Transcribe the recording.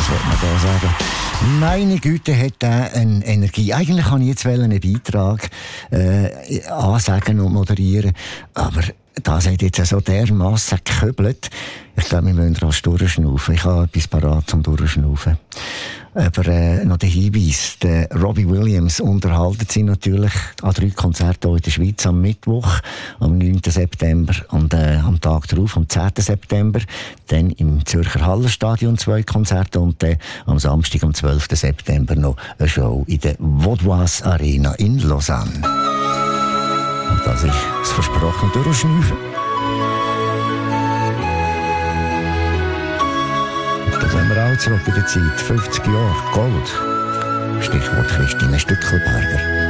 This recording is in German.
Was wollte man da sagen? Meine Güte, hat der eine Energie. Eigentlich kann ich jetzt einen Beitrag ansagen und moderieren, aber das hat jetzt so dermassen geköbelt. Ich glaube, wir müssen rasch durchschnaufen. Ich habe etwas parat zum Durchschnaufen. Aber noch der Hinweis, der Robbie Williams unterhalten sie natürlich an 3 Konzerten in der Schweiz am Mittwoch, am 9. September und am Tag darauf, am 10. September, dann im Zürcher Hallenstadion 2 Konzerte und am Samstag, am 12. September noch eine Show in der Vaudoise Arena in Lausanne. Und das ist das versprochene Durchschnaufen. Da sind wir auch zurück in der Zeit. 50 Jahre Gold. Stichwort Christine Stückelberger.